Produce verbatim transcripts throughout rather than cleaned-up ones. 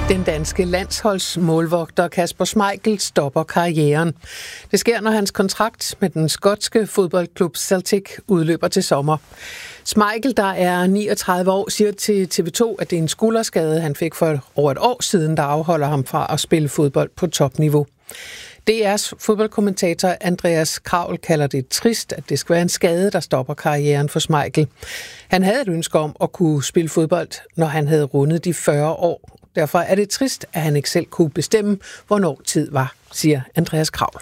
Den danske landsholdsmålvogter Kasper Schmeichel stopper karrieren. Det sker, når hans kontrakt med den skotske fodboldklub Celtic udløber til sommer. Schmeichel, der er niogtredive år, siger til T V to, at det er en skulderskade, han fik for over et år siden, der afholder ham fra at spille fodbold på topniveau. D R's fodboldkommentator Andreas Kraul kalder det trist, at det skal være en skade, der stopper karrieren for Schmeichel. Han havde et ønske om at kunne spille fodbold, når han havde rundet de fyrre år. Derfor er det trist, at han ikke selv kunne bestemme, hvornår tid var, siger Andreas Kraul.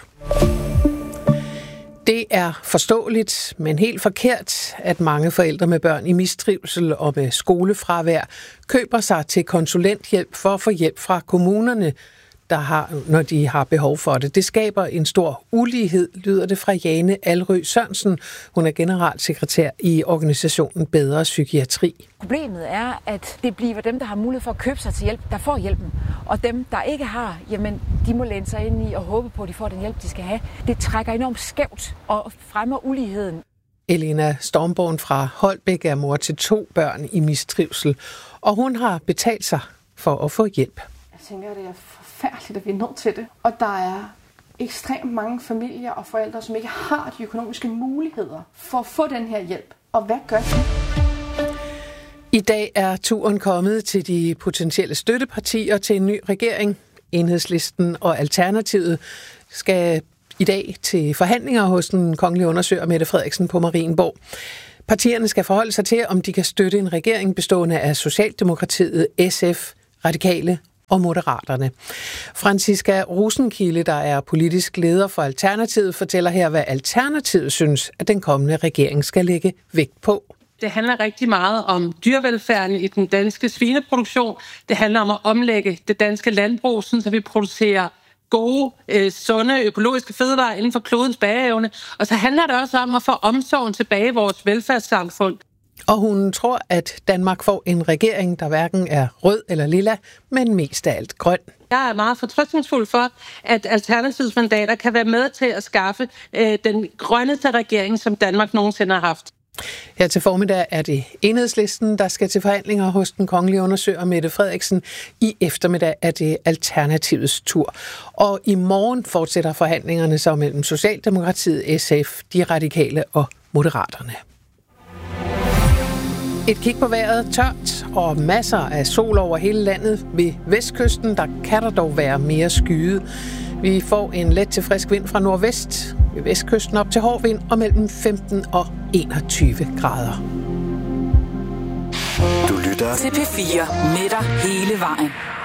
Det er forståeligt, men helt forkert, at mange forældre med børn i mistrivsel og med skolefravær køber sig til konsulenthjælp for at få hjælp fra kommunerne, der har, når de har behov for det. Det skaber en stor ulighed, lyder det fra Jane Alrø Sørensen. Hun er generalsekretær i organisationen Bedre Psykiatri. Problemet er, at det bliver dem, der har mulighed for at købe sig til hjælp, der får hjælpen. Og dem, der ikke har, jamen, de må læne sig ind i og håbe på, at de får den hjælp, de skal have. Det trækker enormt skævt og fremmer uligheden. Elena Stormborn fra Holbæk er mor til to børn i mistrivsel, og hun har betalt sig for at få hjælp. Jeg tænker, at det er forfærdeligt, at vi er nødt til det. Og der er ekstremt mange familier og forældre, som ikke har de økonomiske muligheder for at få den her hjælp. Og hvad gør de? I dag er turen kommet til de potentielle støttepartier til en ny regering. Enhedslisten og Alternativet skal i dag til forhandlinger hos den kongelige undersøger Mette Frederiksen på Marienborg. Partierne skal forholde sig til, om de kan støtte en regering bestående af Socialdemokratiet, S F, Radikale og Moderaterne. Franziska Rosenkilde, der er politisk leder for Alternativet, fortæller her, hvad Alternativet synes, at den kommende regering skal lægge vægt på. Det handler rigtig meget om dyrevelfærden i den danske svineproduktion. Det handler om at omlægge det danske landbrug, så vi producerer gode, øh, sunde, økologiske fødevarer inden for klodens bæreevne. Og så handler det også om at få omsorgen tilbage i vores velfærdssamfund. Og hun tror, at Danmark får en regering, der hverken er rød eller lilla, men mest af alt grøn. Jeg er meget fortrøstningsfuld for, at Alternativets mandater kan være med til at skaffe øh, den grønneste regering, som Danmark nogensinde har haft. Her til formiddag er det Enhedslisten, der skal til forhandlinger hos den kongelige undersøger Mette Frederiksen. I eftermiddag er det Alternativets tur. Og i morgen fortsætter forhandlingerne så mellem Socialdemokratiet, S F, De Radikale og Moderaterne. Et kig på vejret, tørt og masser af sol over hele landet. Ved vestkysten, der kan der dog være mere skyet. Vi får en let til frisk vind fra nordvest. Ved vestkysten op til hård vind og mellem femten og enogtyve grader. Du lytter til P fire med dig hele vejen.